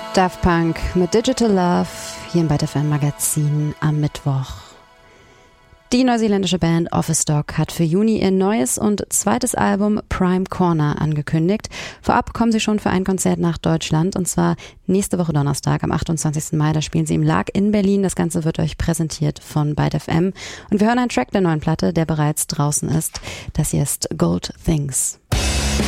Daft Punk mit Digital Love hier im Byte FM Magazin am Mittwoch. Die neuseeländische Band Office Dog hat für Juni ihr neues und zweites Album Prime Corner angekündigt. Vorab kommen sie schon für ein Konzert nach Deutschland, und zwar nächste Woche Donnerstag am 28. Mai. Da spielen sie im Lag in Berlin. Das Ganze wird euch präsentiert von Byte FM. Und wir hören einen Track der neuen Platte, der bereits draußen ist. Das hier ist Gold Things.